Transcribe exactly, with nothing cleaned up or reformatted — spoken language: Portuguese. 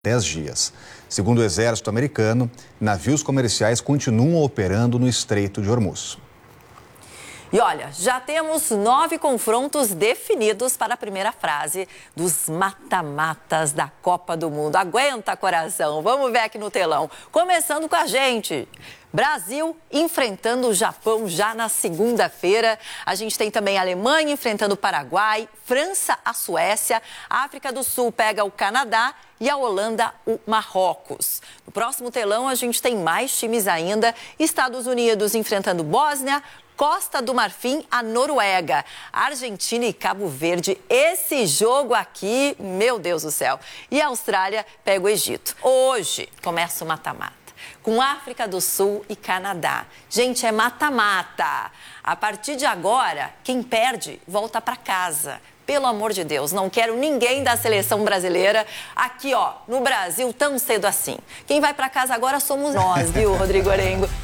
dez dias. Segundo o exército americano, navios comerciais continuam operando no Estreito de Hormuz. E olha, já temos nove confrontos definidos para a primeira fase dos mata-matas da Copa do Mundo. Aguenta, coração, vamos ver aqui no telão. Começando com a gente. Brasil enfrentando o Japão já na segunda-feira. A gente tem também a Alemanha enfrentando o Paraguai, França a Suécia, a África do Sul pega o Canadá e a Holanda o Marrocos. No próximo telão a gente tem mais times ainda. Estados Unidos enfrentando Bósnia, Costa do Marfim, a Noruega, Argentina e Cabo Verde. Esse jogo aqui, meu Deus do céu. E a Austrália pega o Egito. Hoje começa o mata-mata com África do Sul e Canadá. Gente, é mata-mata. A partir de agora, quem perde volta para casa. Pelo amor de Deus, não quero ninguém da seleção brasileira aqui, ó, no Brasil tão cedo assim. Quem vai para casa agora somos nós, viu, Rodrigo Orengo?